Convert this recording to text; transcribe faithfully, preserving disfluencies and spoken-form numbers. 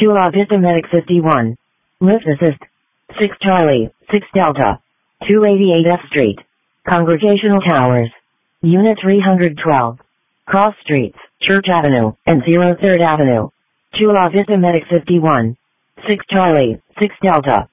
Chula Vista Medic fifty-one. Lift Assist. six Charlie, six Delta. two eighty-eight F Street. Congregational Towers. Unit three hundred twelve. Cross Streets, Church Avenue, and zero third Avenue. Chula Vista Medic fifty-one. six Charlie, six Delta.